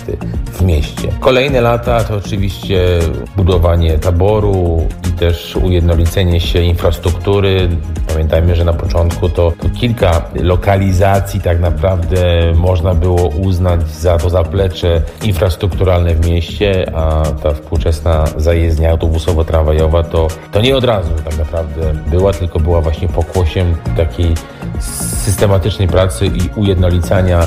w mieście. Kolejne lata to oczywiście budowanie taboru i też ujednolicenie się infrastruktury. Pamiętajmy, że na początku to kilka lokalizacji tak naprawdę można było uznać za to zaplecze infrastrukturalne w mieście, a ta współczesna zajezdnia autobusowo-tramwajowa to nie od razu tak naprawdę była, tylko była właśnie pokłosiem takiej systematycznej pracy i ujednolicania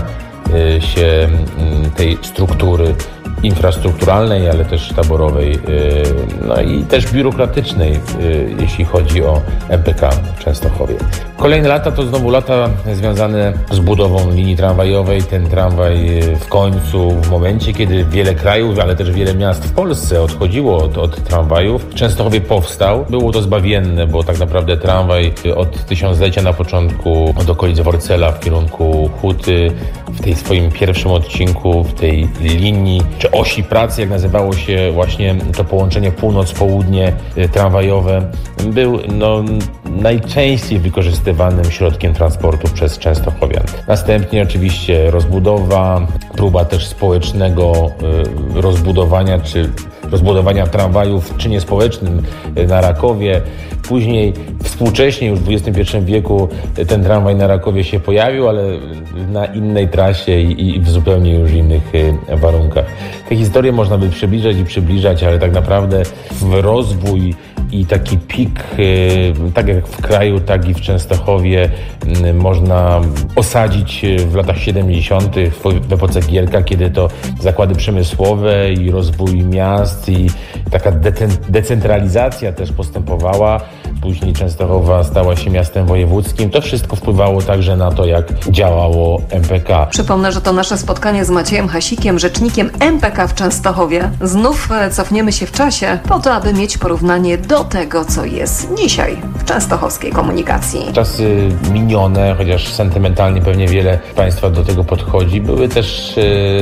się tej struktury infrastrukturalnej, ale też taborowej, no i też biurokratycznej, jeśli chodzi o MPK w Częstochowie. Kolejne lata to znowu lata związane z budową linii tramwajowej. Ten tramwaj w końcu, w momencie, kiedy wiele krajów, ale też wiele miast w Polsce odchodziło od tramwajów, w Częstochowie powstał. Było to zbawienne, bo tak naprawdę tramwaj od tysiąclecia na początku od okolic Worcela w kierunku Huty, w tej swoim pierwszym odcinku, w tej linii, czy osi pracy, jak nazywało się właśnie to połączenie północ-południe tramwajowe, był najczęściej wykorzystywanym środkiem transportu przez częstochowian. Następnie oczywiście rozbudowa, próba też społecznego rozbudowania, czy rozbudowania tramwajów w czynie społecznym na Rakowie. Później współcześnie już w XXI wieku ten tramwaj na Rakowie się pojawił, ale na innej trasie i w zupełnie już innych warunkach. Te historie można by przybliżać, ale tak naprawdę w rozwój i taki pik, tak jak w kraju, tak i w Częstochowie, można osadzić w latach 70. w epoce Gierka, kiedy to zakłady przemysłowe i rozwój miast i taka decentralizacja też postępowała. Później Częstochowa stała się miastem wojewódzkim. To wszystko wpływało także na to, jak działało MPK. Przypomnę, że to nasze spotkanie z Maciejem Hasikiem, rzecznikiem MPK w Częstochowie. Znów cofniemy się w czasie po to, aby mieć porównanie do tego, co jest dzisiaj w częstochowskiej komunikacji. Czasy minione, chociaż sentymentalnie pewnie wiele państwa do tego podchodzi, były też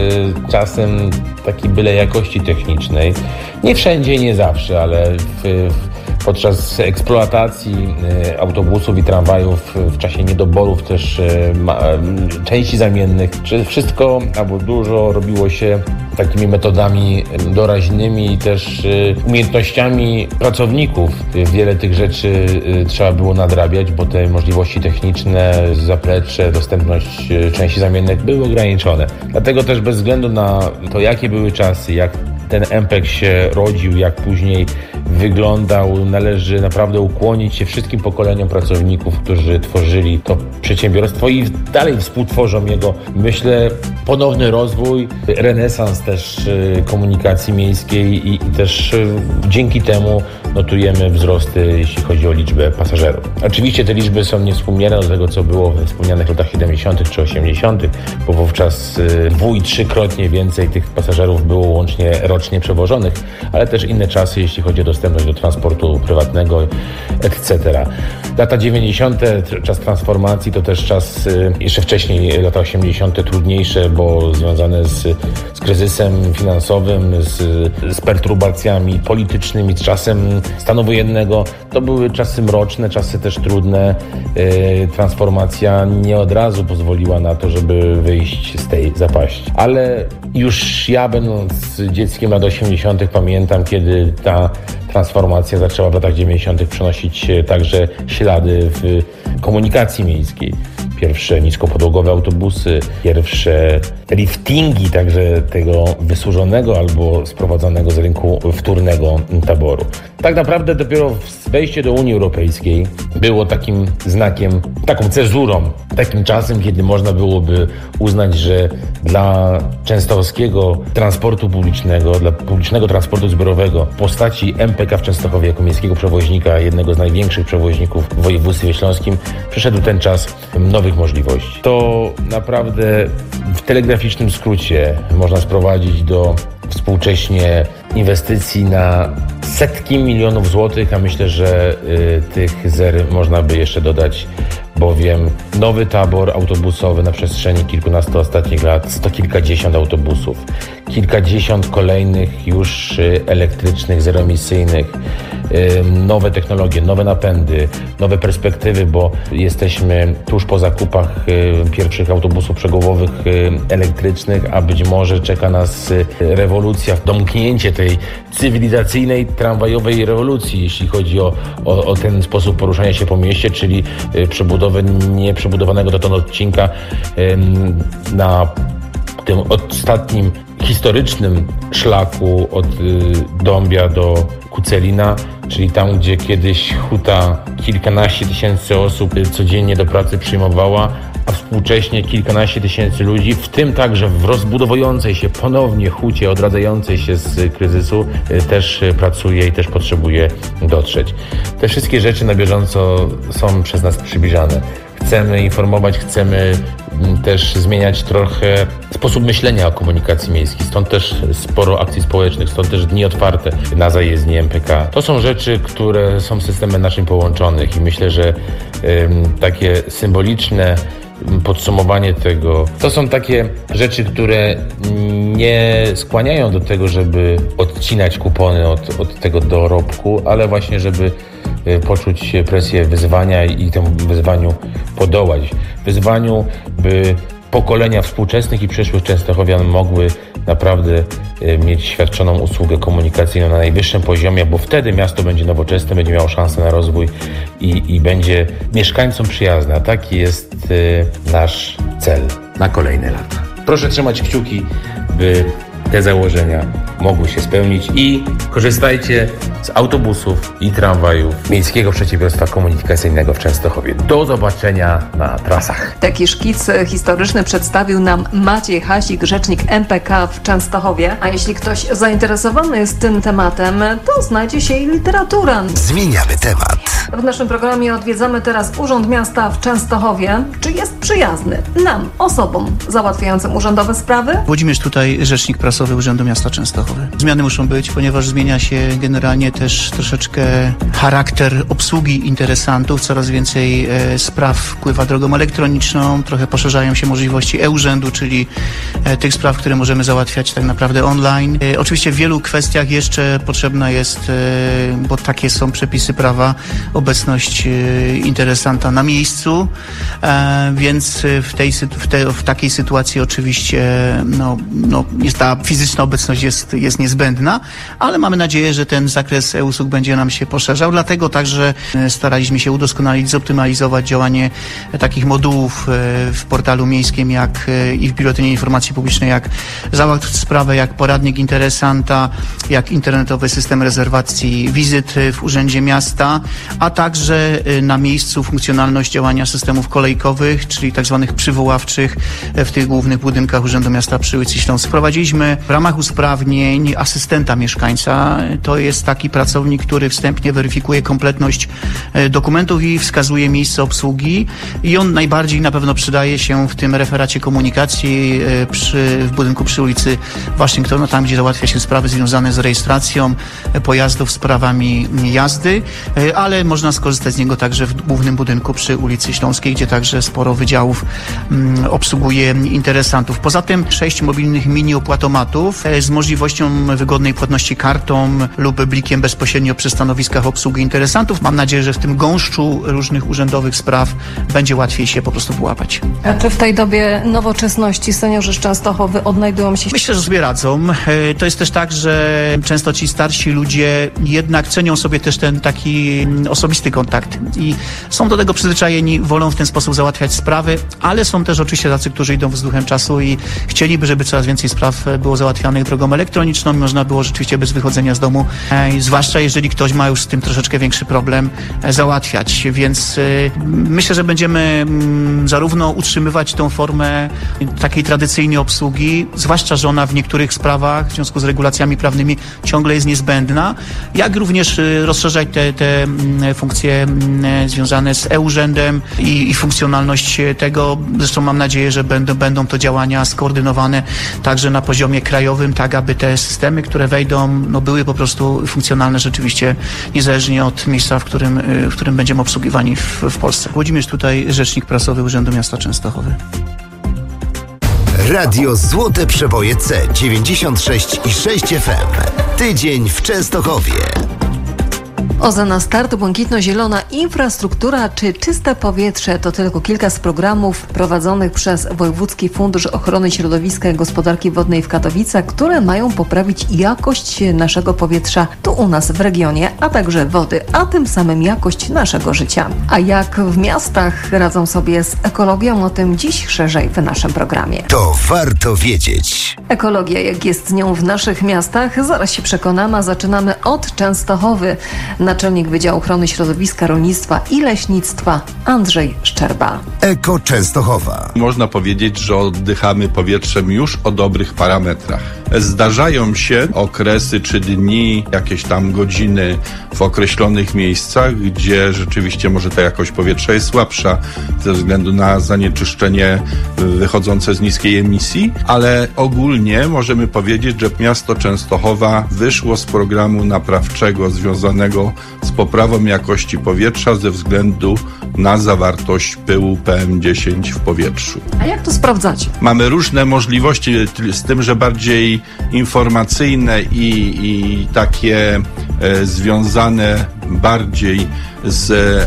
czasem takiej byle jakości technicznej. Nie wszędzie i nie zawsze, ale podczas eksploatacji autobusów i tramwajów w czasie niedoborów też części zamiennych, wszystko albo dużo robiło się takimi metodami doraźnymi i też umiejętnościami pracowników. Wiele tych rzeczy trzeba było nadrabiać, bo te możliwości techniczne, zaplecze, dostępność części zamiennych były ograniczone. Dlatego też bez względu na to, jakie były czasy, jak ten MPK się rodził, jak później wyglądał, należy naprawdę ukłonić się wszystkim pokoleniom pracowników, którzy tworzyli to przedsiębiorstwo i dalej współtworzą jego, myślę, ponowny rozwój, renesans też komunikacji miejskiej i też dzięki temu notujemy wzrosty, jeśli chodzi o liczbę pasażerów. Oczywiście te liczby są niewspółmierne do tego, co było we wspomnianych latach 70. czy 80., bo wówczas dwu- i trzykrotnie więcej tych pasażerów było łącznie rocznie przewożonych, ale też inne czasy, jeśli chodzi o dostępność do transportu prywatnego, etc. Lata 90., czas transformacji, to też czas, jeszcze wcześniej, lata 80. trudniejsze, bo związane z kryzysem finansowym, z perturbacjami politycznymi, z czasem stanu wojennego. To były czasy mroczne, czasy też trudne. Transformacja nie od razu pozwoliła na to, żeby wyjść z tej zapaści. Ale już ja, będąc dzieckiem lat 80., pamiętam, kiedy ta transformacja zaczęła w latach 90. przynosić także ślady w komunikacji miejskiej. Pierwsze niskopodłogowe autobusy, pierwsze liftingi także tego wysłużonego albo sprowadzonego z rynku wtórnego taboru. Tak naprawdę dopiero wejście do Unii Europejskiej było takim znakiem, taką cezurą, takim czasem, kiedy można byłoby uznać, że dla częstochowskiego transportu publicznego, dla publicznego transportu zbiorowego w postaci MPK w Częstochowie jako miejskiego przewoźnika, jednego z największych przewoźników w województwie śląskim, przyszedł ten czas nowych możliwości. To naprawdę w telegraficznym skrócie można sprowadzić do współcześnie inwestycji na setki milionów złotych, a myślę, że tych zer można by jeszcze dodać, bowiem nowy tabor autobusowy na przestrzeni kilkunastu ostatnich lat, kilkadziesiąt autobusów, kilkadziesiąt kolejnych już elektrycznych, zeroemisyjnych, nowe technologie, nowe napędy, nowe perspektywy, bo jesteśmy tuż po zakupach pierwszych autobusów przegubowych elektrycznych, a być może czeka nas rewolucja, domknięcie tej cywilizacyjnej, tramwajowej rewolucji, jeśli chodzi o ten sposób poruszania się po mieście, czyli przebudowę nieprzebudowanego dotąd odcinka na tym ostatnim historycznym szlaku od Dąbia do Kucelina, czyli tam, gdzie kiedyś huta kilkanaście tysięcy osób codziennie do pracy przyjmowała, a współcześnie kilkanaście tysięcy ludzi, w tym także w rozbudowującej się ponownie hucie, odradzającej się z kryzysu, też pracuje i też potrzebuje dotrzeć. Te wszystkie rzeczy na bieżąco są przez nas przybliżane. Chcemy informować, chcemy też zmieniać trochę sposób myślenia o komunikacji miejskiej. Stąd też sporo akcji społecznych, stąd też dni otwarte na zajezdni MPK. To są rzeczy, które są systemem naszym połączonych i myślę, że takie symboliczne podsumowanie tego, to są takie rzeczy, które nie skłaniają do tego, żeby odcinać kupony od tego dorobku, ale właśnie, żeby poczuć presję wyzwania i temu wyzwaniu podołać. Wyzwaniu, by pokolenia współczesnych i przyszłych częstochowian mogły naprawdę mieć świadczoną usługę komunikacyjną na najwyższym poziomie, bo wtedy miasto będzie nowoczesne, będzie miało szansę na rozwój i będzie mieszkańcom przyjazne. A taki jest nasz cel na kolejne lata. Proszę trzymać kciuki, by te założenia mogły się spełnić i korzystajcie z autobusów i tramwajów Miejskiego Przedsiębiorstwa Komunikacyjnego w Częstochowie. Do zobaczenia na trasach. Taki szkic historyczny przedstawił nam Maciej Hasik, rzecznik MPK w Częstochowie. A jeśli ktoś zainteresowany jest tym tematem, to znajdzie się i literatura. Zmieniamy temat. W naszym programie odwiedzamy teraz Urząd Miasta w Częstochowie. Czy jest przyjazny nam, osobom załatwiającym urzędowe sprawy? Włodzimierz tutaj, rzecznik prasowy Urzędu Miasta Częstochowy. Zmiany muszą być, ponieważ zmienia się generalnie też troszeczkę charakter obsługi interesantów. Coraz więcej spraw wpływa drogą elektroniczną, trochę poszerzają się możliwości e-urzędu, czyli tych spraw, które możemy załatwiać tak naprawdę online. Oczywiście w wielu kwestiach jeszcze potrzebna jest, bo takie są przepisy prawa, obecność interesanta na miejscu, więc w takiej sytuacji oczywiście ta fizyczna obecność jest niezbędna, ale mamy nadzieję, że ten zakres e-usług będzie nam się poszerzał, dlatego także staraliśmy się udoskonalić, zoptymalizować działanie takich modułów w portalu miejskim i w Biuletynie Informacji Publicznej, jak załatw sprawę, jak poradnik interesanta, jak internetowy system rezerwacji wizyt w Urzędzie Miasta, a także na miejscu funkcjonalność działania systemów kolejkowych, czyli tak zwanych przywoławczych w tych głównych budynkach Urzędu Miasta przy ulicy Śląskiej. Wprowadziliśmy w ramach usprawnień asystenta mieszkańca. To jest taki pracownik, który wstępnie weryfikuje kompletność dokumentów i wskazuje miejsce obsługi i on najbardziej na pewno przydaje się w tym referacie komunikacji w budynku przy ulicy Waszyngtona, tam gdzie załatwia się sprawy związane z rejestracją pojazdów, z prawami jazdy, ale można skorzystać z niego także w głównym budynku przy ulicy Śląskiej, gdzie także sporo wydziałów obsługuje interesantów. Poza tym 6 mobilnych mini opłatomatów z możliwością wygodnej płatności kartą lub blikiem bezpośrednio przy stanowiskach obsługi interesantów. Mam nadzieję, że w tym gąszczu różnych urzędowych spraw będzie łatwiej się po prostu połapać. A czy w tej dobie nowoczesności seniorzy z Częstochowy odnajdują się? Myślę, że sobie radzą. To jest też tak, że często ci starsi ludzie jednak cenią sobie też ten taki osobisty kontakt i są do tego przyzwyczajeni, wolą w ten sposób załatwiać sprawy, ale są też oczywiście tacy, którzy idą z duchem czasu i chcieliby, żeby coraz więcej spraw było załatwianych drogą elektroniczną i można było rzeczywiście bez wychodzenia z domu, zwłaszcza jeżeli ktoś ma już z tym troszeczkę większy problem, załatwiać. Więc myślę, że będziemy zarówno utrzymywać tą formę takiej tradycyjnej obsługi, zwłaszcza, że ona w niektórych sprawach w związku z regulacjami prawnymi ciągle jest niezbędna, jak również rozszerzać te funkcje związane z e-urzędem i funkcjonalność tego. Zresztą mam nadzieję, że będą to działania skoordynowane także na poziomie krajowym, tak aby te systemy, które wejdą, były po prostu funkcjonalne rzeczywiście niezależnie od miejsca, w którym będziemy obsługiwani w Polsce. Włodzimierz tutaj, rzecznik prasowy Urzędu Miasta Częstochowy. Radio Złote Przeboje C 96,6 FM. Tydzień w Częstochowie. OZE na start, błękitno-zielona infrastruktura czy czyste powietrze to tylko kilka z programów prowadzonych przez Wojewódzki Fundusz Ochrony Środowiska i Gospodarki Wodnej w Katowicach, które mają poprawić jakość naszego powietrza tu u nas w regionie, a także wody, a tym samym jakość naszego życia. A jak w miastach radzą sobie z ekologią, o tym dziś szerzej w naszym programie. To warto wiedzieć. Ekologia, jak jest z nią w naszych miastach, zaraz się przekonamy, a zaczynamy od Częstochowy. Naczelnik Wydziału Ochrony Środowiska, Rolnictwa i Leśnictwa Andrzej Szczerba. Eko Częstochowa. Można powiedzieć, że oddychamy powietrzem już o dobrych parametrach. Zdarzają się okresy czy dni, jakieś tam godziny w określonych miejscach, gdzie rzeczywiście może ta jakość powietrza jest słabsza ze względu na zanieczyszczenie wychodzące z niskiej emisji, ale ogólnie możemy powiedzieć, że miasto Częstochowa wyszło z programu naprawczego związanego z poprawą jakości powietrza ze względu na zawartość pyłu PM10 w powietrzu. A jak to sprawdzacie? Mamy różne możliwości, z tym, że bardziej informacyjne i takie związane bardziej z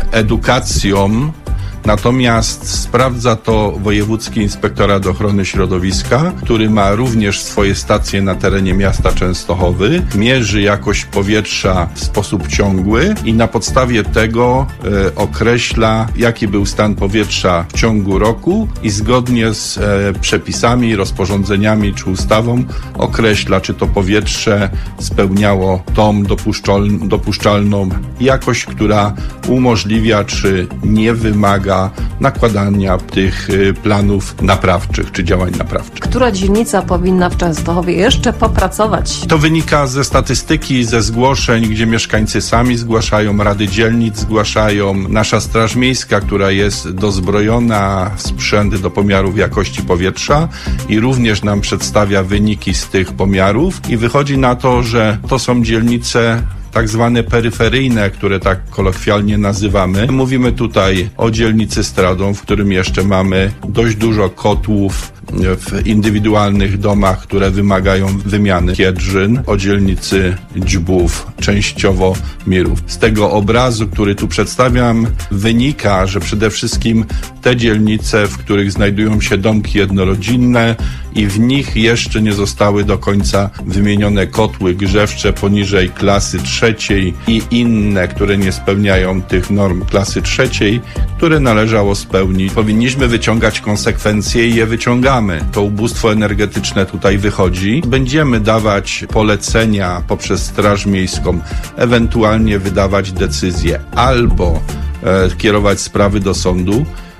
edukacją. Natomiast sprawdza to Wojewódzki Inspektorat Ochrony Środowiska, który ma również swoje stacje na terenie miasta Częstochowy, mierzy jakość powietrza w sposób ciągły i na podstawie tego określa, jaki był stan powietrza w ciągu roku i zgodnie z przepisami, rozporządzeniami czy ustawą określa, czy to powietrze spełniało tą dopuszczalną jakość, która umożliwia, czy nie wymaga nakładania tych planów naprawczych czy działań naprawczych. Która dzielnica powinna w Częstochowie jeszcze popracować? To wynika ze statystyki, ze zgłoszeń, gdzie mieszkańcy sami zgłaszają, rady dzielnic zgłaszają. Nasza Straż Miejska, która jest dozbrojona w sprzęt do pomiarów jakości powietrza i również nam przedstawia wyniki z tych pomiarów i wychodzi na to, że to są dzielnice tak zwane peryferyjne, które tak kolokwialnie nazywamy. Mówimy tutaj o dzielnicy Stradą, w którym jeszcze mamy dość dużo kotłów w indywidualnych domach, które wymagają wymiany Kiedrzyn, o dzielnicy Dźbów, częściowo Mirów. Z tego obrazu, który tu przedstawiam, wynika, że przede wszystkim te dzielnice, w których znajdują się domki jednorodzinne i w nich jeszcze nie zostały do końca wymienione kotły grzewcze poniżej klasy 3 i inne, które nie spełniają tych norm klasy 3, które należało spełnić. Powinniśmy wyciągać konsekwencje i je wyciągamy. To ubóstwo energetyczne tutaj wychodzi. Będziemy dawać polecenia poprzez Straż Miejską, ewentualnie wydawać decyzje albo kierować sprawy do sądu,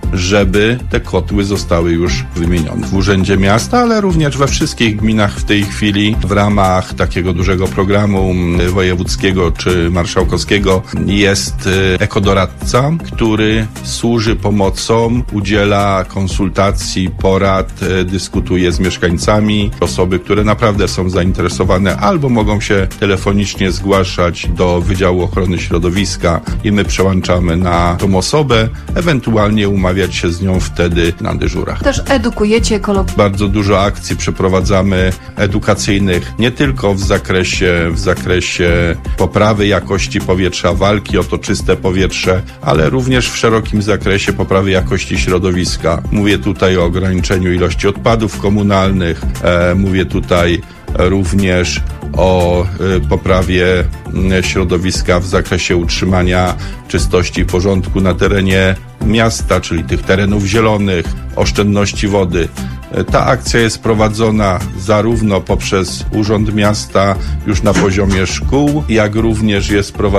żeby te kotły zostały już wymienione w Urzędzie Miasta, ale również we wszystkich gminach w tej chwili w ramach takiego dużego programu wojewódzkiego czy marszałkowskiego jest ekodoradca, który służy pomocą, udziela konsultacji, porad, dyskutuje z mieszkańcami. Osoby, które naprawdę są zainteresowane, albo mogą się telefonicznie zgłaszać do Wydziału Ochrony Środowiska i my przełączamy na tą osobę, ewentualnie umawiać się z nią wtedy na dyżurach. Też edukujecie ekologów. Bardzo dużo akcji przeprowadzamy edukacyjnych, nie tylko w zakresie poprawy jakości powietrza, walki o to czyste powietrze, ale również w szerokim zakresie poprawy jakości środowiska. Mówię tutaj o ograniczeniu ilości odpadów komunalnych, mówię tutaj również o poprawie środowiska w zakresie utrzymania czystości i porządku na terenie miasta, czyli tych terenów zielonych, oszczędności wody. Ta akcja jest prowadzona zarówno poprzez Urząd Miasta już na poziomie szkół, jak również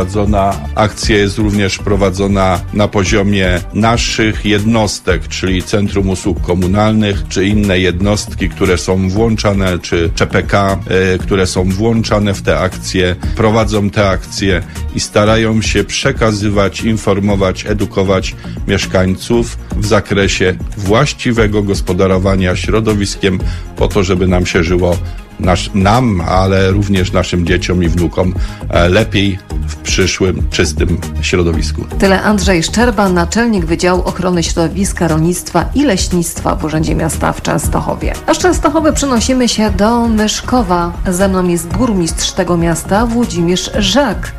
akcja jest również prowadzona na poziomie naszych jednostek, czyli Centrum Usług Komunalnych, czy inne jednostki, które są włączane, czy CPK, które są włączane w te akcje, prowadzą te akcje i starają się przekazywać, informować, edukować mieszkańców w zakresie właściwego gospodarowania środowiskiem po to, żeby nam się żyło, nam, ale również naszym dzieciom i wnukom lepiej w przyszłym, czystym środowisku. Tyle Andrzej Szczerba, naczelnik Wydziału Ochrony Środowiska, Rolnictwa i Leśnictwa w Urzędzie Miasta w Częstochowie. A z Częstochowy przenosimy się do Myszkowa. Ze mną jest burmistrz tego miasta, Włodzimierz Żak.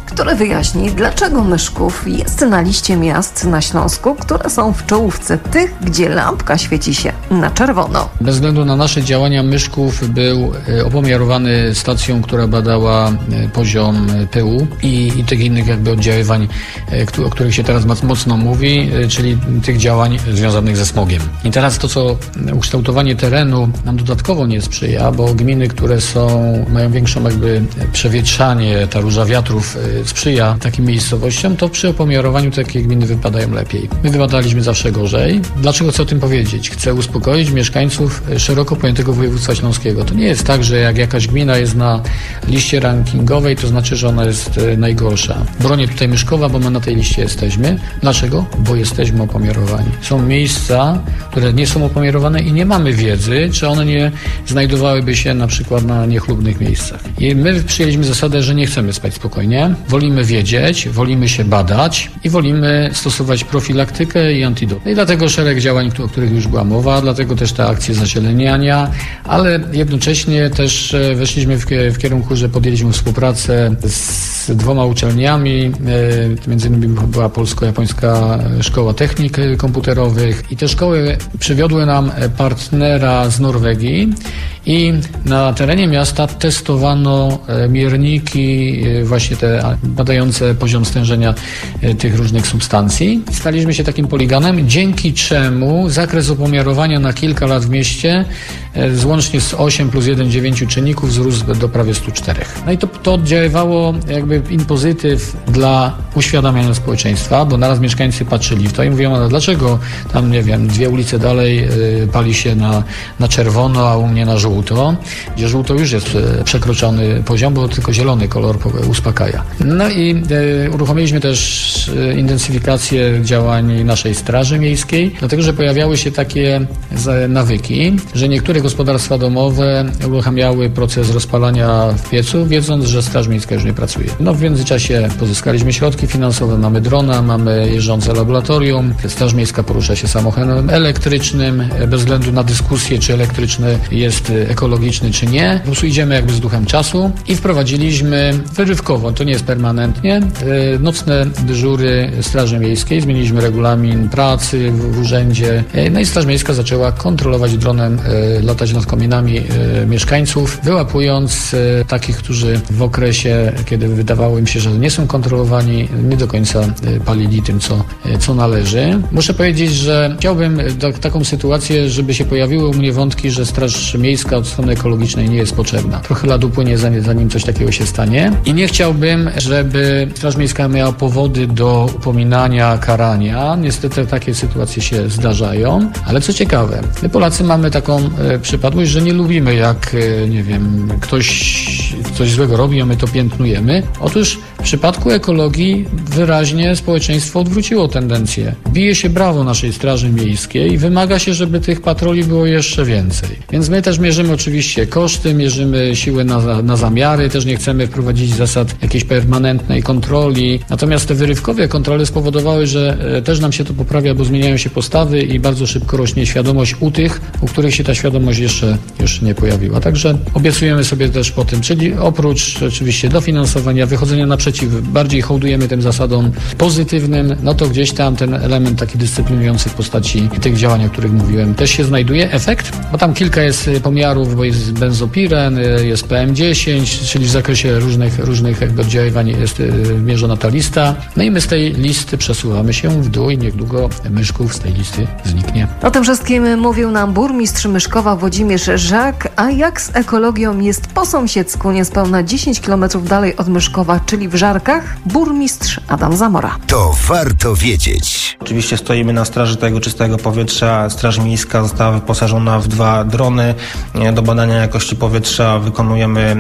który wyjaśni, dlaczego Myszków jest na liście miast na Śląsku, które są w czołówce tych, gdzie lampka świeci się na czerwono. Bez względu na nasze działania Myszków był opomiarowany stacją, która badała poziom pyłu i tych innych jakby oddziaływań, o których się teraz mocno mówi, czyli tych działań związanych ze smogiem. I teraz to, co ukształtowanie terenu nam dodatkowo nie sprzyja, bo gminy, które mają większą jakby przewietrzanie, ta róża wiatrów sprzyja takim miejscowościom, to przy opomiarowaniu takie gminy wypadają lepiej. My wypadaliśmy zawsze gorzej. Dlaczego chcę o tym powiedzieć? Chcę uspokoić mieszkańców szeroko pojętego województwa śląskiego. To nie jest tak, że jak jakaś gmina jest na liście rankingowej, to znaczy, że ona jest najgorsza. Bronię tutaj Myszkowa, bo my na tej liście jesteśmy. Dlaczego? Bo jesteśmy opomiarowani. Są miejsca, które nie są opomiarowane i nie mamy wiedzy, czy one nie znajdowałyby się na przykład na niechlubnych miejscach. I my przyjęliśmy zasadę, że nie chcemy spać spokojnie. Wolimy wiedzieć, wolimy się badać i wolimy stosować profilaktykę i antidot. I dlatego szereg działań, o których już była mowa, dlatego też te akcje zazieleniania, ale jednocześnie też weszliśmy w kierunku, że podjęliśmy współpracę z 2 uczelniami, między innymi była Polsko-Japońska Szkoła Technik Komputerowych i te szkoły przywiodły nam partnera z Norwegii i na terenie miasta testowano mierniki właśnie te badające poziom stężenia tych różnych substancji. Staliśmy się takim poligonem, dzięki czemu zakres opomiarowania na kilka lat w mieście łącznie z 8 plus 1 9 czynników wzrósł do prawie 104. No i to oddziaływało jakby in pozytyw dla uświadamiania społeczeństwa, bo naraz mieszkańcy patrzyli w to i mówią, ale dlaczego tam, nie wiem, 2 ulice dalej pali się na czerwono, a u mnie na żółto, gdzie żółto już jest przekroczony poziom, bo tylko zielony kolor uspokaja. No i uruchomiliśmy też intensyfikację działań naszej Straży Miejskiej, dlatego że pojawiały się takie nawyki, że niektóre gospodarstwa domowe uruchamiały proces rozpalania w piecu, wiedząc, że Straż Miejska już nie pracuje. No w międzyczasie pozyskaliśmy środki finansowe, mamy drona, mamy jeżdżące laboratorium, Straż Miejska porusza się samochodem elektrycznym, bez względu na dyskusję, czy elektryczny jest ekologiczny, czy nie. Po prostu idziemy jakby z duchem czasu i wprowadziliśmy wyrywkowo, to nie jest permanentnie, nocne dyżury Straży Miejskiej, zmieniliśmy regulamin pracy w urzędzie, no i Straż Miejska zaczęła kontrolować dronem, latać nad kominami mieszkańców, wyłapując takich, którzy w okresie, kiedy wydawało im się, że nie są kontrolowani, nie do końca palili tym, co należy. Muszę powiedzieć, że chciałbym taką sytuację, żeby się pojawiły u mnie wątki, że Straż Miejska od strony ekologicznej nie jest potrzebna. Trochę lat upłynie, zanim coś takiego się stanie. I nie chciałbym, żeby Straż Miejska miała powody do upominania, karania. Niestety takie sytuacje się zdarzają, ale co ciekawe, my Polacy mamy taką przypadłość, że nie lubimy, jak, nie wiem, ktoś coś złego robi, a my to piętnujemy. Otóż w przypadku ekologii wyraźnie społeczeństwo odwróciło tendencję. Bije się brawo naszej Straży Miejskiej i wymaga się, żeby tych patroli było jeszcze więcej. Więc my też mierzymy oczywiście koszty, mierzymy siłę na zamiary, też nie chcemy wprowadzić zasad jakiejś permanentnej kontroli. Natomiast te wyrywkowe kontrole spowodowały, że też nam się to poprawia, bo zmieniają się postawy i bardzo szybko rośnie świadomość u tych, u których się ta świadomość jeszcze nie pojawiła. Także obiecujemy sobie też po tym, czyli oprócz oczywiście dofinansowania, wychodzenia naprzeciw, bardziej hołdujemy tym zasadom pozytywnym, no to gdzieś tam ten element taki dyscyplinujący w postaci tych działań, o których mówiłem, też się znajduje. Efekt? Bo tam kilka jest pomiarów, bo jest benzopiren, jest PM10, czyli w zakresie różnych jakby oddziaływań jest mierzona ta lista. No i my z tej listy przesuwamy się w dół i niedługo Myszków z tej listy zniknie. O tym wszystkim mówił nam burmistrz Myszkowa Włodzimierz Żak, a jak z ekologią jest po sąsiedzku, niespełna 10 km dalej od Myszkowa, czyli w Żarkach, burmistrz Adam Zamora. To warto wiedzieć. Oczywiście stoimy na straży tego czystego powietrza. Straż Miejska została wyposażona w 2 drony do badania jakości powietrza. Wykonujemy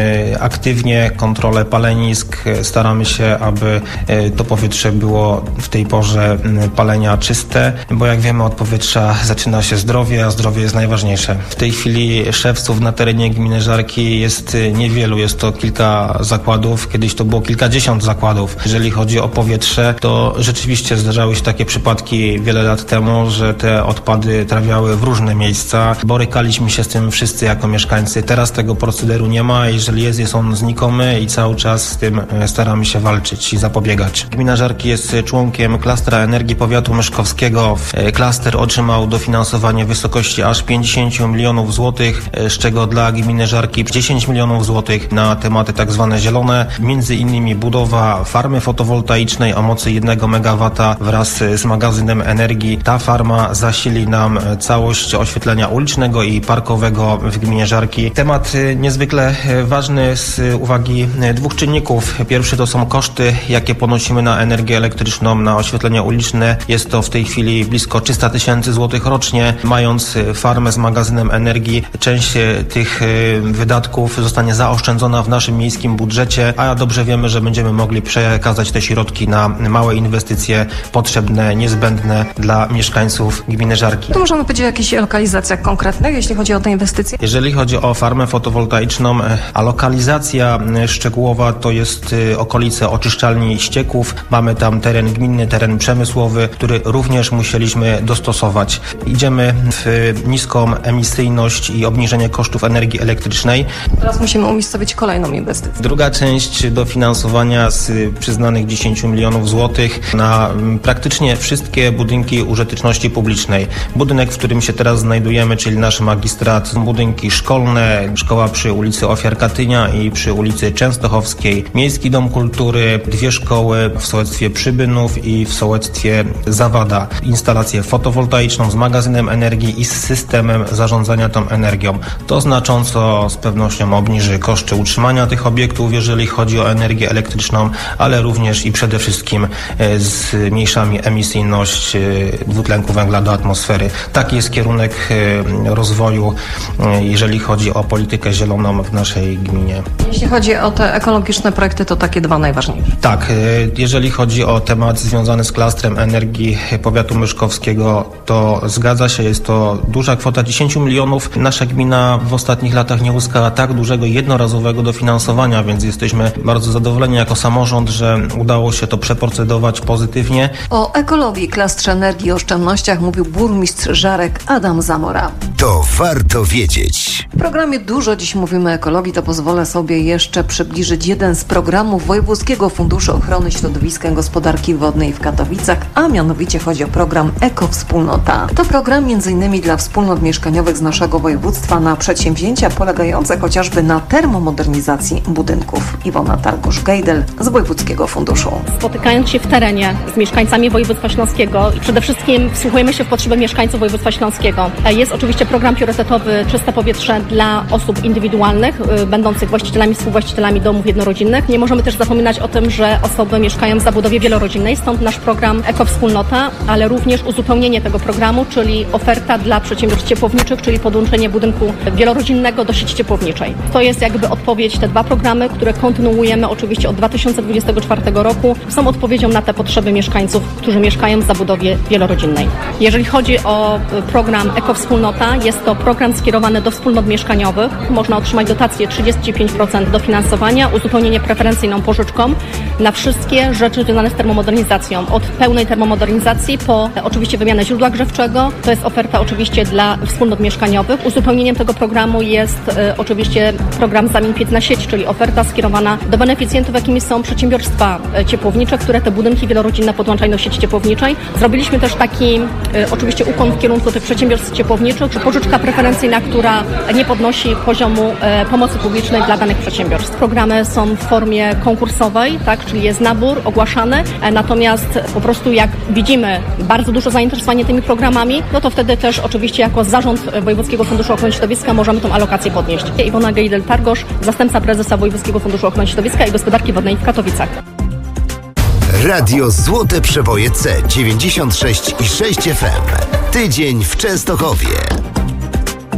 aktywnie kontrolę palenisk. Staramy się, aby to powietrze było w tej porze palenia czyste, bo jak wiemy, od powietrza zaczyna się zdrowie, a zdrowie jest najważniejsze. W tej chwili szewców na terenie gminy Żarki jest niewielu. Jest to kilka zakładów. Kiedyś to było kilkadziesiąt zakładów. Jeżeli chodzi o powietrze, to rzeczywiście zdarzały się takie przypadki wiele lat temu, że te odpady trafiały w różne miejsca. Borykaliśmy się z tym wszyscy jako mieszkańcy. Teraz tego procederu nie ma. Jeżeli jest on znikomy i cały czas z tym staramy się walczyć i zapobiegać. Gmina Żarki jest członkiem klastra energii powiatu myszkowskiego. Klaster otrzymał dofinansowanie w wysokości aż 50 milionów złotych, z czego dla gminy Żarki 10 milionów złotych na tematy tak zwane zielone, między innymi budowa farmy fotowoltaicznej o mocy 1 MW wraz z magazynem energii. Ta farma zasili nam całość oświetlenia ulicznego i parkowego w gminie Żarki. Temat niezwykle ważny z uwagi dwóch czynników. Pierwszy to są koszty, jakie ponosimy na energię elektryczną, na oświetlenie uliczne. Jest to w tej chwili blisko 300 tysięcy złotych rocznie. Mając farmę z magazynem energii, część tych wydatków zostanie zaoszczędzona w naszym miejskim budżecie, a dobrze wiemy, że będziemy mogli przekazać te środki na małe inwestycje potrzebne, niezbędne dla mieszkańców gminy Żarki. To możemy powiedzieć o jakichś lokalizacjach konkretnych, jeśli chodzi o te inwestycje? Jeżeli chodzi o farmę fotowoltaiczną, a lokalizacja szczegółowa to jest okolice oczyszczalni ścieków. Mamy tam teren gminny, teren przemysłowy, który również musieliśmy dostosować. Idziemy w niską emisyjność i obniżenie kosztów energii elektrycznej. Teraz musimy umiejscowić kolejną inwestycję. Druga część dofinansowania z przyznanych 10 milionów złotych na praktycznie wszystkie budynki użyteczności publicznej. Budynek, w którym się teraz znajdujemy, czyli nasz magistrat, budynki szkolne, szkoła przy ulicy Ofiar Katynia i przy ulicy Częstochowskiej, Miejski Dom Kultury, 2 szkoły w sołectwie Przybynów i w sołectwie Zawada. Instalację fotowoltaiczną z magazynem energii i z systemem zarządzania tą energią. To znacząco z pewnością obniży koszty utrzymania tych obiektów, jeżeli chodzi o energię elektryczną, ale również i przede wszystkim zmniejszamy emisyjność dwutlenku węgla do atmosfery. Taki jest kierunek rozwoju, jeżeli chodzi o politykę zieloną w naszej gminie. Jeśli chodzi o te ekologiczne projekty, to takie dwa najważniejsze. Tak, jeżeli chodzi o temat związany z klastrem energii powiatu myszkowskiego, to zgadza się, jest to duża kwota 10 milionów. Nasza gmina w ostatnich latach nie uzyskała tak dużego jednorazowego dofinansowania, więc jesteśmy bardzo zadowoleni jako samorząd, że udało się to przeprocedować pozytywnie. O ekologii, klastrze energii i oszczędnościach mówił burmistrz Żarek Adam Zamora. To warto wiedzieć. W programie dużo dziś mówimy o ekologii, to pozwolę sobie jeszcze przybliżyć jeden z programów Wojewódzkiego Funduszu Ochrony Środowiska i Gospodarki Wodnej w Katowicach, a mianowicie chodzi o program Ekowspólnota. To program m.in. dla wspólnot mieszkaniowych z naszego województwa na przedsięwzięcia polegające chociażby na termomodernizacji budynków. Iwona Targusz-Gejdel z Wojewódzkiego Funduszu. Spotykając się w terenie z mieszkańcami województwa śląskiego i przede wszystkim wsłuchujemy się w potrzeby mieszkańców województwa śląskiego. Jest oczywiście program priorytetowy Czyste Powietrze dla osób indywidualnych, będących właścicielami, współwłaścicielami domów jednorodzinnych. Nie możemy też zapominać o tym, że osoby mieszkają w zabudowie wielorodzinnej, stąd nasz program Ekowspólnota, ale również uzupełnienie tego programu, czyli oferta dla przedsiębiorstw ciepłowniczych, czyli podłączenie budynku wielorodzinnego do sieci ciepłowniczej. To jest jakby odpowiedź, te dwa programy, które kontynuujemy oczywiście od 2024 roku, są odpowiedzią na te potrzeby mieszkańców, którzy mieszkają w zabudowie wielorodzinnej. Jeżeli chodzi o program Ekowspólnota, jest to program skierowany do wspólnot mieszkaniowych. Można otrzymać dotację 35% dofinansowania, uzupełnienie preferencyjną pożyczką na wszystkie rzeczy związane z termomodernizacją. Od pełnej termomodernizacji po oczywiście wymianę źródła grzewczego. To jest oferta oczywiście dla wspólnot mieszkaniowych. Uzupełnieniem tego programu jest oczywiście program Zamień piec na sieć, czyli oferta skierowana do beneficjentów, jakimi są przedsiębiorstwa ciepłownicze, które te budynki wielorodzinne podłączają do sieci ciepłowniczej. Zrobiliśmy też taki oczywiście ukłon w kierunku tych przedsiębiorstw ciepłowniczych, że pożyczka preferencyjna, która nie podnosi poziomu pomocy publicznej dla danych przedsiębiorstw. Programy są w formie konkursowej, tak, czyli jest nabór ogłaszany, natomiast po prostu jak widzimy bardzo duże zainteresowanie tymi programami, no to wtedy też oczywiście jako zarząd Wojewódzkiego Funduszu Ochrony Środowiska możemy tą alokację podnieść. Iwona Gejdel-Targosz, zastępca prezesa Wojewódzkiego Funduszu Ochrony Środowiska i Gospodarki Wodnej w Katowicach. Radio Złote Przeboje C 96,6 FM. Tydzień w Częstochowie.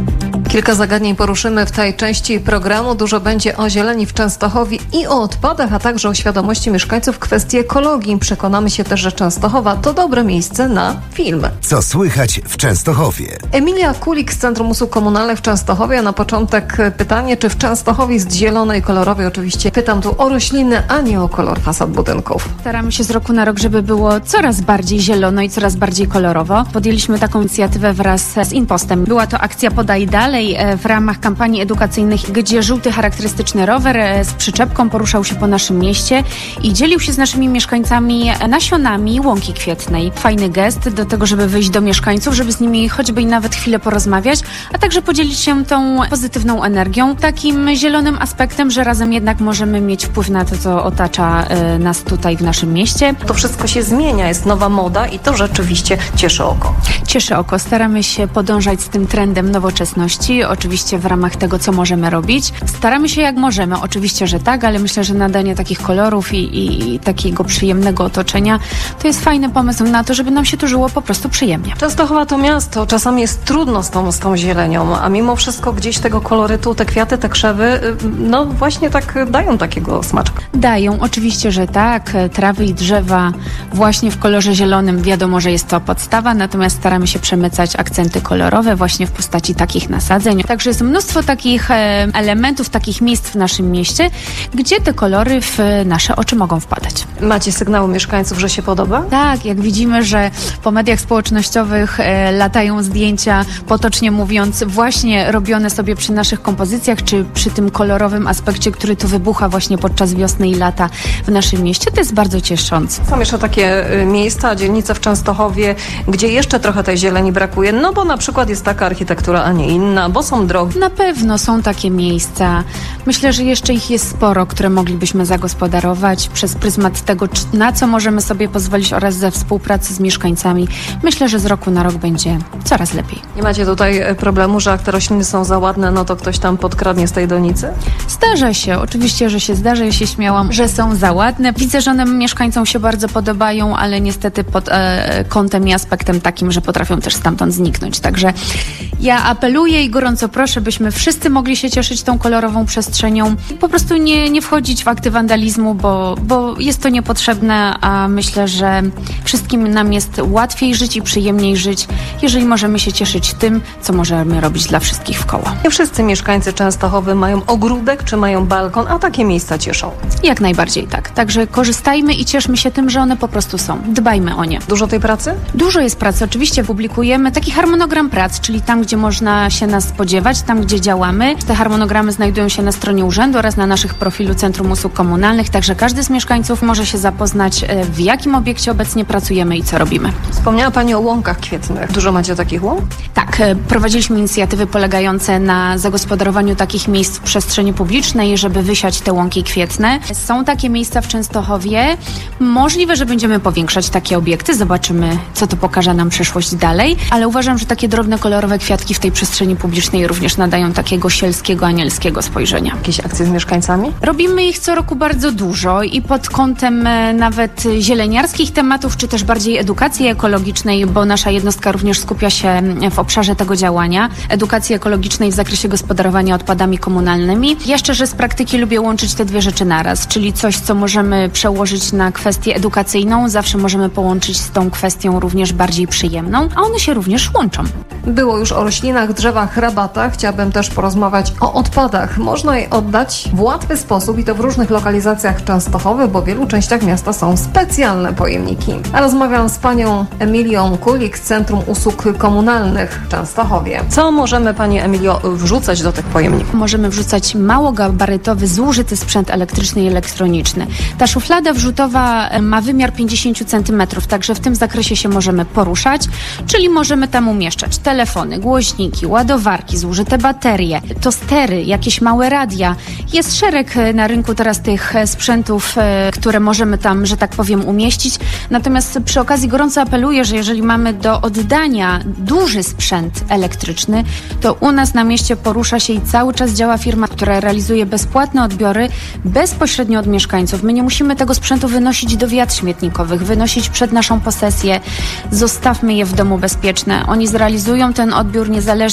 Kilka zagadnień poruszymy w tej części programu. Dużo będzie o zieleni w Częstochowie i o odpadach, a także o świadomości mieszkańców w kwestii ekologii. Przekonamy się też, że Częstochowa to dobre miejsce na film. Co słychać w Częstochowie? Emilia Kulik z Centrum Usług Komunalnych w Częstochowie. A na początek pytanie, czy w Częstochowie jest zielone i kolorowe? Oczywiście pytam tu o rośliny, a nie o kolor fasad budynków. Staramy się z roku na rok, żeby było coraz bardziej zielono i coraz bardziej kolorowo. Podjęliśmy taką inicjatywę wraz z Impostem. Była to akcja Podaj Dalej w ramach kampanii edukacyjnych, gdzie żółty charakterystyczny rower z przyczepką poruszał się po naszym mieście i dzielił się z naszymi mieszkańcami nasionami łąki kwietnej. Fajny gest do tego, żeby wyjść do mieszkańców, żeby z nimi choćby i nawet chwilę porozmawiać, a także podzielić się tą pozytywną energią, takim zielonym aspektem, że razem jednak możemy mieć wpływ na to, co otacza nas tutaj w naszym mieście. To wszystko się zmienia, jest nowa moda i to rzeczywiście cieszy oko. Cieszy oko. Staramy się podążać z tym trendem nowoczesności, oczywiście w ramach tego, co możemy robić. Staramy się jak możemy, oczywiście, że tak, ale myślę, że nadanie takich kolorów i takiego przyjemnego otoczenia to jest fajny pomysł na to, żeby nam się tu żyło po prostu przyjemnie. Częstochowa to miasto, czasami jest trudno z tą zielenią, a mimo wszystko gdzieś tego kolorytu, te kwiaty, te krzewy, no właśnie tak dają takiego smaczka. Dają, oczywiście, że tak. Trawy i drzewa właśnie w kolorze zielonym, wiadomo, że jest to podstawa, natomiast staramy się przemycać akcenty kolorowe właśnie w postaci takich nasadzeń. Także jest mnóstwo takich elementów, takich miejsc w naszym mieście, gdzie te kolory w nasze oczy mogą wpadać. Macie sygnały mieszkańców, że się podoba? Tak, jak widzimy, że po mediach społecznościowych latają zdjęcia, potocznie mówiąc, właśnie robione sobie przy naszych kompozycjach, czy przy tym kolorowym aspekcie, który tu wybucha właśnie podczas wiosny i lata w naszym mieście, to jest bardzo cieszące. Są jeszcze takie miejsca, dzielnice w Częstochowie, gdzie jeszcze trochę tej zieleni brakuje, no bo na przykład jest taka architektura, a nie inna, bo są drogi. Na pewno są takie miejsca. Myślę, że jeszcze ich jest sporo, które moglibyśmy zagospodarować przez pryzmat tego, na co możemy sobie pozwolić oraz ze współpracy z mieszkańcami. Myślę, że z roku na rok będzie coraz lepiej. Nie macie tutaj problemu, że jak te rośliny są za ładne, no to ktoś tam podkradnie z tej donicy? Zdarza się, oczywiście, że się zdarza. Ja się śmiałam, że są za ładne. Widzę, że one mieszkańcom się bardzo podobają, ale niestety pod kątem i aspektem takim, że potrafią też stamtąd zniknąć. Także ja apeluję i gorąco proszę, byśmy wszyscy mogli się cieszyć tą kolorową przestrzenią. Po prostu nie wchodzić w akty wandalizmu, bo jest to niepotrzebne, a myślę, że wszystkim nam jest łatwiej żyć i przyjemniej żyć, jeżeli możemy się cieszyć tym, co możemy robić dla wszystkich wkoło. Nie wszyscy mieszkańcy Częstochowy mają ogródek czy mają balkon, a takie miejsca cieszą. Jak najbardziej tak. Także korzystajmy i cieszmy się tym, że one po prostu są. Dbajmy o nie. Dużo tej pracy? Dużo jest pracy. Oczywiście publikujemy taki harmonogram prac, czyli tam, gdzie można się nas spodziewać, tam, gdzie działamy. Te harmonogramy znajdują się na stronie urzędu oraz na naszych profilu Centrum Usług Komunalnych, także każdy z mieszkańców może się zapoznać, w jakim obiekcie obecnie pracujemy i co robimy. Wspomniała Pani o łąkach kwietnych. Dużo macie takich łąk? Tak, prowadziliśmy inicjatywy polegające na zagospodarowaniu takich miejsc w przestrzeni publicznej, żeby wysiać te łąki kwietne. Są takie miejsca w Częstochowie. Możliwe, że będziemy powiększać takie obiekty. Zobaczymy, co to pokaże nam przyszłość dalej. Ale uważam, że takie drobne, kolorowe kwiatki w tej przestrzeni publicznej również nadają takiego sielskiego, anielskiego spojrzenia. Jakieś akcje z mieszkańcami? Robimy ich co roku bardzo dużo i pod kątem nawet zieleniarskich tematów, czy też bardziej edukacji ekologicznej, bo nasza jednostka również skupia się w obszarze tego działania. Edukacji ekologicznej w zakresie gospodarowania odpadami komunalnymi. Ja szczerze z praktyki lubię łączyć te dwie rzeczy naraz, czyli coś, co możemy przełożyć na kwestię edukacyjną, zawsze możemy połączyć z tą kwestią również bardziej przyjemną, a one się również łączą. Było już o roślinach, drzewach, rabatach. Chciałabym też porozmawiać o odpadach. Można je oddać w łatwy sposób i to w różnych lokalizacjach Częstochowy, bo w wielu częściach miasta są specjalne pojemniki. A rozmawiam z panią Emilią Kulik z Centrum Usług Komunalnych w Częstochowie. Co możemy, pani Emilio, wrzucać do tych pojemników? Możemy wrzucać małogabarytowy, zużyty sprzęt elektryczny i elektroniczny. Ta szuflada wrzutowa ma wymiar 50 cm, także w tym zakresie się możemy poruszać, czyli możemy tam umieszczać telefony, głośniki, ładowarki, zużyte baterie, tostery, jakieś małe radia. Jest szereg na rynku teraz tych sprzętów, które możemy tam, że tak powiem, umieścić. Natomiast przy okazji gorąco apeluję, że jeżeli mamy do oddania duży sprzęt elektryczny, to u nas na mieście porusza się i cały czas działa firma, która realizuje bezpłatne odbiory bezpośrednio od mieszkańców. My nie musimy tego sprzętu wynosić do wiat śmietnikowych, wynosić przed naszą posesję. Zostawmy je w domu bezpieczne. Oni zrealizują ten odbiór niezależnie, czy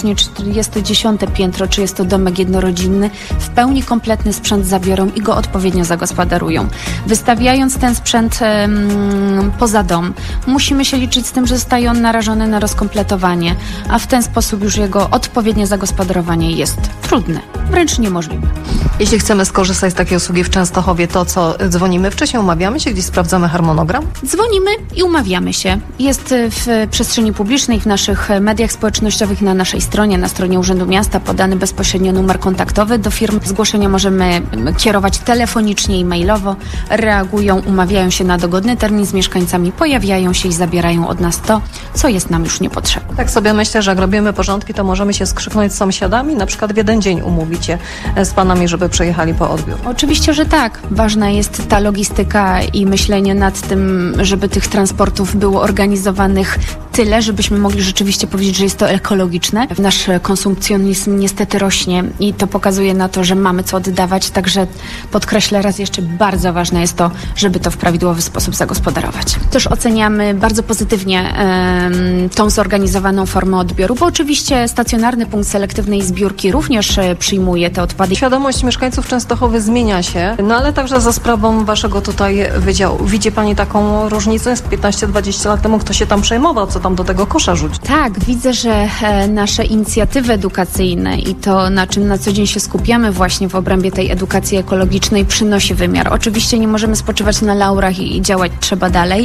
jest to 10. piętro, czy jest to domek jednorodzinny, w pełni kompletny sprzęt zabiorą i go odpowiednio zagospodarują. Wystawiając ten sprzęt poza dom, musimy się liczyć z tym, że zostaje on narażony na rozkompletowanie, a w ten sposób już jego odpowiednie zagospodarowanie jest trudne, wręcz niemożliwe. Jeśli chcemy skorzystać z takiej usługi w Częstochowie, to co, dzwonimy wcześniej, umawiamy się, gdzieś sprawdzamy harmonogram? Dzwonimy i umawiamy się. Jest w przestrzeni publicznej, w naszych mediach społecznościowych, na naszej stronie, na stronie Urzędu Miasta podany bezpośrednio numer kontaktowy do firm. Zgłoszenia możemy kierować telefonicznie i mailowo. Reagują, umawiają się na dogodny termin z mieszkańcami, pojawiają się i zabierają od nas to, co jest nam już niepotrzebne. Tak sobie myślę, że jak robimy porządki, to możemy się skrzyknąć z sąsiadami, na przykład w jeden dzień umówicie z panami, żeby przyjechali po odbiór. Oczywiście, że tak. Ważna jest ta logistyka i myślenie nad tym, żeby tych transportów było organizowanych tyle, żebyśmy mogli rzeczywiście powiedzieć, że jest to ekologiczne. Nasz konsumpcjonizm niestety rośnie i to pokazuje na to, że mamy co oddawać, także podkreślę raz jeszcze, bardzo ważne jest to, żeby to w prawidłowy sposób zagospodarować. Też oceniamy bardzo pozytywnie tą zorganizowaną formę odbioru, bo oczywiście stacjonarny punkt selektywnej zbiórki również przyjmuje te odpady. Świadomość mieszkańców Częstochowy zmienia się, no ale także za sprawą waszego tutaj wydziału. Widzi pani taką różnicę? Z 15-20 lat temu kto się tam przejmował, co tam do tego kosza rzucić? Tak, widzę, że nasze inicjatywy edukacyjne i to, na czym na co dzień się skupiamy właśnie w obrębie tej edukacji ekologicznej, przynosi wymiar. Oczywiście nie możemy spoczywać na laurach i działać trzeba dalej,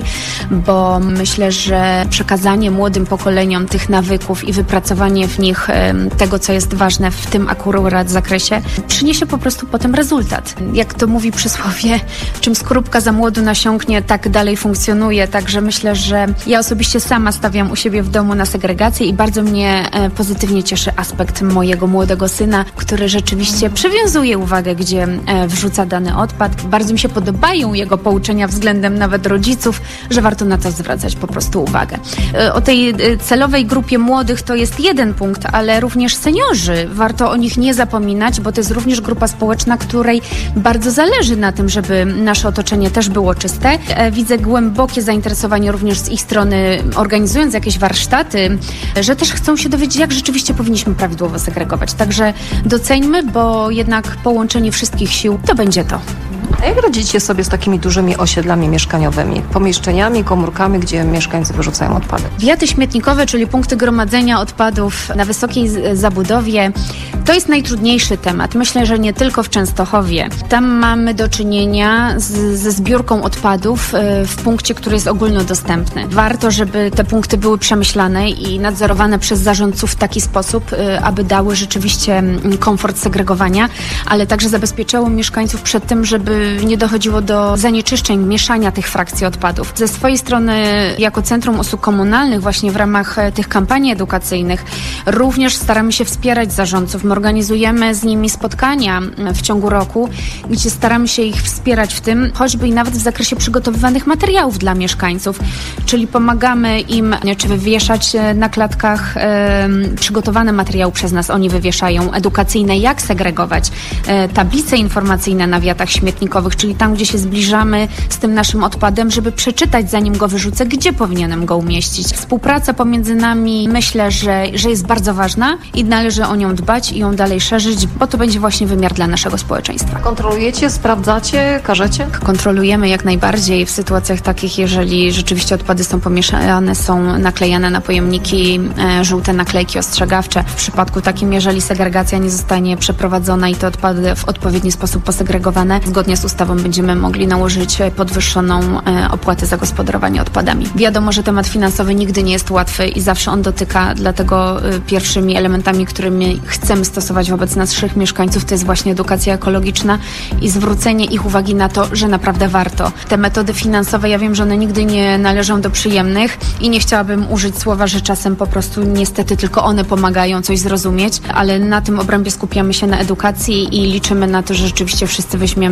bo myślę, że przekazanie młodym pokoleniom tych nawyków i wypracowanie w nich tego, co jest ważne w tym akurat zakresie, przyniesie po prostu potem rezultat. Jak to mówi przysłowie, czym skorupka za młodu nasiąknie, tak dalej funkcjonuje. Także myślę, że ja osobiście sama stawiam u siebie w domu na segregację i bardzo mnie pozytywnie cieszy aspekt mojego młodego syna, który rzeczywiście przywiązuje uwagę, gdzie wrzuca dany odpad. Bardzo mi się podobają jego pouczenia względem nawet rodziców, że warto na to zwracać po prostu uwagę. O tej celowej grupie młodych to jest jeden punkt, ale również seniorzy. Warto o nich nie zapominać, bo to jest również grupa społeczna, której bardzo zależy na tym, żeby nasze otoczenie też było czyste. Widzę głębokie zainteresowanie również z ich strony, organizując jakieś warsztaty, że też chcą się dowiedzieć, jak rzeczywiście powinniśmy prawidłowo segregować. Także doceńmy, bo jednak połączenie wszystkich sił to będzie to. A jak radzicie sobie z takimi dużymi osiedlami mieszkaniowymi, pomieszczeniami, komórkami, gdzie mieszkańcy wyrzucają odpady? Wiaty śmietnikowe, czyli punkty gromadzenia odpadów na wysokiej zabudowie, to jest najtrudniejszy temat. Myślę, że nie tylko w Częstochowie. Tam mamy do czynienia ze zbiórką odpadów w punkcie, który jest ogólnodostępny. Warto, żeby te punkty były przemyślane i nadzorowane przez zarządców w taki sposób, aby dały rzeczywiście komfort segregowania, ale także zabezpieczało mieszkańców przed tym, żeby nie dochodziło do zanieczyszczeń, mieszania tych frakcji odpadów. Ze swojej strony, jako Centrum Usług Komunalnych, właśnie w ramach tych kampanii edukacyjnych, również staramy się wspierać zarządców. My organizujemy z nimi spotkania w ciągu roku, gdzie staramy się ich wspierać w tym, choćby i nawet w zakresie przygotowywanych materiałów dla mieszkańców, czyli pomagamy im, czy wywieszać na klatkach przygotowane materiały przez nas, oni wywieszają, edukacyjne, jak segregować, tablice informacyjne na wiatach śmietnikowych, czyli tam, gdzie się zbliżamy z tym naszym odpadem, żeby przeczytać, zanim go wyrzucę, gdzie powinienem go umieścić. Współpraca pomiędzy nami, myślę, że jest bardzo ważna i należy o nią dbać i ją dalej szerzyć, bo to będzie właśnie wymiar dla naszego społeczeństwa. Kontrolujecie, sprawdzacie, karzecie? Kontrolujemy jak najbardziej w sytuacjach takich, jeżeli rzeczywiście odpady są pomieszane, są naklejane na pojemniki żółte naklejki ostrzegawcze. W przypadku takim, jeżeli segregacja nie zostanie przeprowadzona i te odpady w odpowiedni sposób posegregowane, zgodnie z ustawą będziemy mogli nałożyć podwyższoną opłatę za gospodarowanie odpadami. Wiadomo, że temat finansowy nigdy nie jest łatwy i zawsze on dotyka, dlatego pierwszymi elementami, którymi chcemy stosować wobec naszych mieszkańców, to jest właśnie edukacja ekologiczna i zwrócenie ich uwagi na to, że naprawdę warto. Te metody finansowe, ja wiem, że one nigdy nie należą do przyjemnych i nie chciałabym użyć słowa, że czasem po prostu niestety tylko one pomagają coś zrozumieć, ale na tym obrębie skupiamy się na edukacji i liczymy na to, że rzeczywiście wszyscy weźmiemy ręce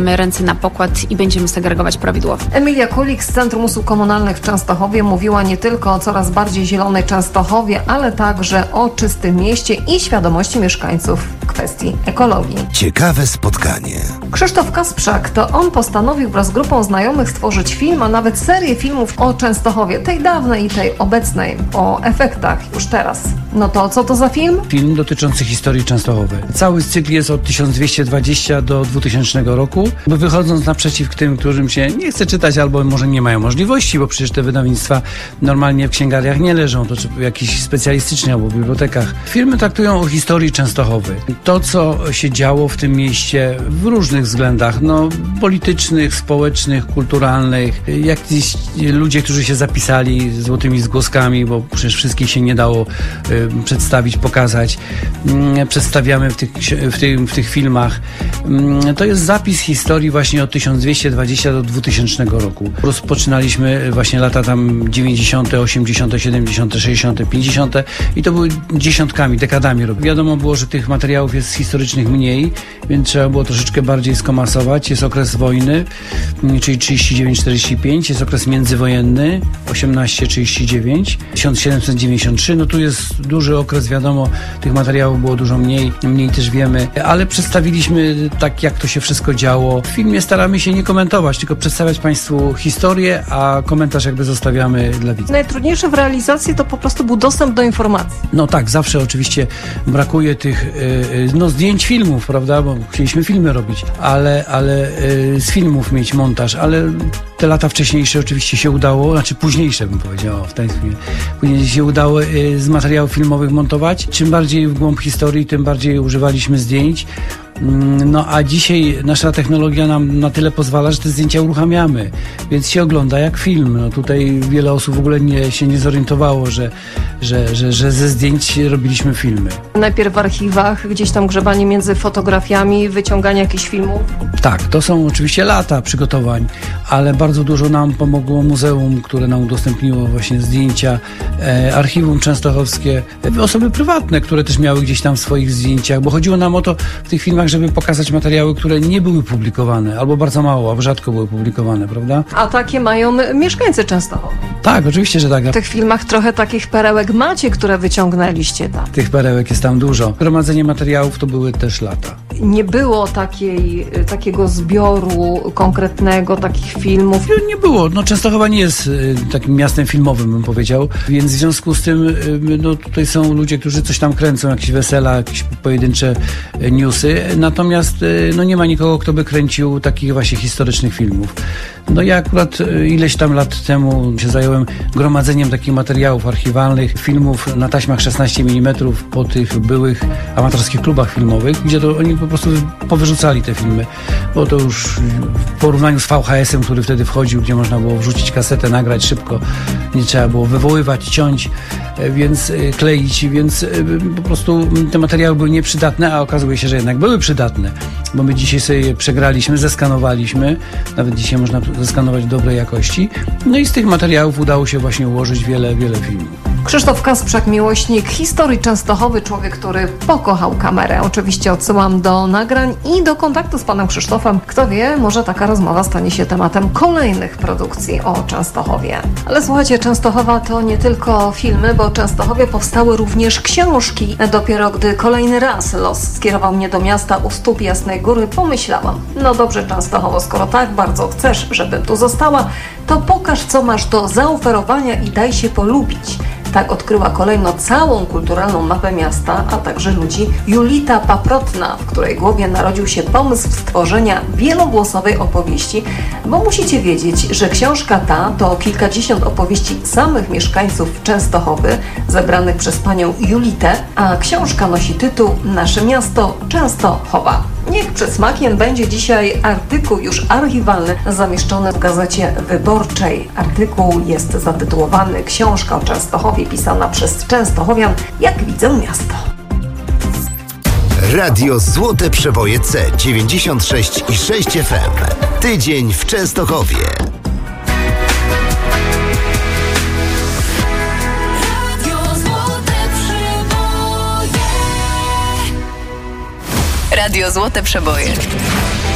produkty na pokład i będziemy segregować prawidłowo. Emilia Kulik z Centrum Usług Komunalnych w Częstochowie mówiła nie tylko o coraz bardziej zielonej Częstochowie, ale także o czystym mieście i świadomości mieszkańców w kwestii ekologii. Ciekawe spotkanie. Krzysztof Kasprzak, to on postanowił wraz z grupą znajomych stworzyć film, a nawet serię filmów o Częstochowie, tej dawnej i tej obecnej, o efektach już teraz. No to co to za film? Film dotyczący historii Częstochowy. Cały cykl jest od 1220 do 2000 roku, bo wychodząc naprzeciw tym, którym się nie chce czytać albo może nie mają możliwości, bo przecież te wydawnictwa normalnie w księgarniach nie leżą, to czy jakiś specjalistycznie albo w bibliotekach. Filmy traktują o historii Częstochowy. To, co się działo w tym mieście w różnych względach, politycznych, społecznych, kulturalnych, jakiś ludzie, którzy się zapisali złotymi zgłoskami, bo przecież wszystkich się nie dało przedstawić, pokazać. Przedstawiamy w tych filmach. To jest zapis historii właśnie od 1220 do 2000 roku. Rozpoczynaliśmy właśnie lata tam 90., 80., 70., 60., 50. i to były dziesiątkami, dekadami. Wiadomo było, że tych materiałów jest historycznych mniej, więc trzeba było troszeczkę bardziej skomasować. Jest okres wojny, czyli 39-45, jest okres międzywojenny, 18-39, 1793, tu jest duży okres, wiadomo, tych materiałów było dużo mniej też wiemy, ale przedstawiliśmy tak, jak to się wszystko działo. W filmie staramy się nie komentować, tylko przedstawiać Państwu historię, a komentarz jakby zostawiamy dla widzów. Najtrudniejsze w realizacji to po prostu był dostęp do informacji. No tak, zawsze oczywiście brakuje tych zdjęć filmów, prawda, bo chcieliśmy filmy robić, ale z filmów mieć montaż, ale te lata wcześniejsze oczywiście się udało, późniejsze bym powiedział, w tej chwili. Później się udało z materiałów filmowych montować. Czym bardziej w głąb historii, tym bardziej używaliśmy zdjęć. A dzisiaj nasza technologia nam na tyle pozwala, że te zdjęcia uruchamiamy, więc się ogląda jak film. Tutaj wiele osób w ogóle się nie zorientowało, że ze zdjęć robiliśmy filmy. Najpierw w archiwach, gdzieś tam grzebanie między fotografiami, wyciąganie jakichś filmów. Tak, to są oczywiście lata przygotowań, ale bardzo dużo nam pomogło muzeum, które nam udostępniło właśnie zdjęcia, archiwum częstochowskie, osoby prywatne, które też miały gdzieś tam w swoich zdjęciach, bo chodziło nam o to w tych filmach, żeby pokazać materiały, które nie były publikowane, albo bardzo mało, albo rzadko były publikowane, prawda? A takie mają mieszkańcy Częstochowy. Tak, oczywiście, że tak. W tych filmach trochę takich perełek macie, które wyciągnęliście tam. Tych perełek jest tam dużo. Gromadzenie materiałów to były też lata. Nie było takiego zbioru konkretnego, takich filmów? Nie było. Częstochowa nie jest takim miastem filmowym, bym powiedział, więc w związku z tym tutaj są ludzie, którzy coś tam kręcą, jakieś wesela, jakieś pojedyncze newsy, natomiast nie ma nikogo, kto by kręcił takich właśnie historycznych filmów. Ja akurat ileś tam lat temu się zająłem gromadzeniem takich materiałów archiwalnych, filmów na taśmach 16 mm po tych byłych amatorskich klubach filmowych, gdzie to oni po prostu powyrzucali te filmy, bo to już w porównaniu z VHS-em, który wtedy wchodził, gdzie można było wrzucić kasetę, nagrać szybko, nie trzeba było wywoływać, ciąć, więc kleić, więc po prostu te materiały były nieprzydatne, a okazuje się, że jednak były przydatne, bo my dzisiaj sobie je przegraliśmy, zeskanowaliśmy, nawet dzisiaj można zeskanować dobrej jakości, i z tych materiałów udało się właśnie ułożyć wiele filmów. Krzysztof Kasprzak, miłośnik historii Częstochowy, człowiek, który pokochał kamerę. Oczywiście odsyłam do nagrań i do kontaktu z panem Krzysztofem. Kto wie, może taka rozmowa stanie się tematem kolejnych produkcji o Częstochowie. Ale słuchajcie, Częstochowa to nie tylko filmy, bo w Częstochowie powstały również książki. Dopiero gdy kolejny raz los skierował mnie do miasta u stóp Jasnej Góry, pomyślałam, no dobrze Częstochowo, skoro tak bardzo chcesz, żebym tu została, to pokaż, co masz do zaoferowania i daj się polubić. Tak odkryła kolejno całą kulturalną mapę miasta, a także ludzi Julita Paprotna, w której głowie narodził się pomysł stworzenia wielogłosowej opowieści, bo musicie wiedzieć, że książka ta to kilkadziesiąt opowieści samych mieszkańców Częstochowy, zebranych przez panią Julitę, a książka nosi tytuł Nasze miasto Częstochowa. Niech przed smakiem będzie dzisiaj artykuł już archiwalny zamieszczony w Gazecie Wyborczej. Artykuł jest zatytułowany Książka o Częstochowie pisana przez częstochowian, jak widzę miasto. Radio Złote Przeboje C 96,6 FM. Tydzień w Częstochowie. Radio Złote Przeboje.